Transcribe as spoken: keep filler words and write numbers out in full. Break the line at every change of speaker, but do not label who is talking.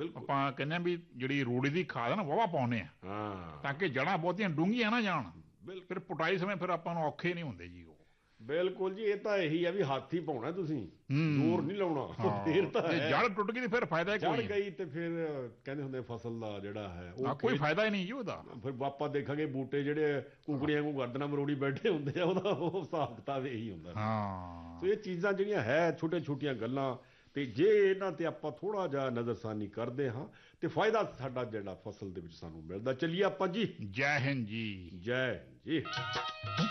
ਬਿਲਕੁਲ
ਆਪਾਂ ਕਹਿੰਦੇ ਆ ਵੀ ਜਿਹੜੀ ਰੂੜੀ ਦੀ ਖਾਦ ਹੈ ਨਾ ਵਾਹਵਾ ਪਾਉਂਦੇ ਆ
ਹਾਂ
ਤਾਂ ਕਿ ਜੜ੍ਹਾਂ ਬਹੁਤੀਆਂ ਡੂੰਘੀਆਂ ਨਾ ਜਾਣ,
ਬਿਲਕੁਲ
ਫਿਰ ਪੁਟਾਈ ਸਮੇਂ ਫਿਰ ਆਪਾਂ ਨੂੰ ਔਖੇ ਨਹੀਂ ਹੁੰਦੇ ਜੀ ਉਹ।
ਬਿਲਕੁਲ ਜੀ, ਇਹ ਤਾਂ ਇਹੀ ਆ ਵੀ ਹੱਥ ਹੀ ਪਾਉਣਾ ਤੁਸੀਂ,
ਹੂੰ।
ਜ਼ੋਰ ਨਹੀਂ ਲਾਉਣਾ।
ਹਾਂ,
ਫੇਰ ਤਾਂ
ਜੇ
ਹੈ
ਜੜ ਟੁੱਟ ਗਈ ਤੇ ਫਿਰ ਫਾਇਦਾ ਹੀ
ਚੜ
ਕੋਈ ਨਹੀਂ।
ਗਈ ਤੇ ਫਿਰ ਕਹਿੰਦੇ ਹੁੰਦੇ ਫਸਲ ਦਾ ਜਿਹੜਾ ਹੈ
ਹਾਂ,
ਉਹ
ਕੋਈ
ਖੇਤ-
ਫਾਇਦਾ ਹੀ ਨਹੀਂ ਜੀ ਉਹਦਾ।
ਫਿਰ ਆਪਾਂ ਦੇਖਾਂਗੇ ਬੂਟੇ ਜਿਹੜੇ ਕੁਕੜੀਆਂ ਨੂੰ ਗਰਦਨਾਂ ਮਰੋੜੀ ਬੈਠੇ ਹੁੰਦੇ ਆ, ਉਹਦਾ ਉਹ ਹਿਸਾਬ ਕਿਤਾਬ ਇਹੀ ਹੁੰਦਾ।
ਹਾਂ,
ਸੋ ਇਹ ਚੀਜ਼ਾਂ ਜਿਹੜੀਆਂ ਹੈ ਛੋਟੀਆਂ ਛੋਟੀਆਂ ਗੱਲਾਂ, ਤੇ ਜੇ ਇਹਨਾਂ ਤੇ ਆਪਾਂ ਥੋੜਾ ਜਿਹਾ ਨਜ਼ਰਸਾਨੀ ਕਰਦੇ ਹਾਂ ਤੇ ਫਾਇਦਾ ਸਾਡਾ ਜਿਹੜਾ ਫਸਲ ਦੇ ਵਿੱਚ ਸਾਨੂੰ ਮਿਲਦਾ। ਚੱਲੀਏ ਆਪਾਂ ਜੀ,
ਜੈ ਹਿੰਦ ਜੀ।
ਜੈ ਹਿੰਦ ਜੀ।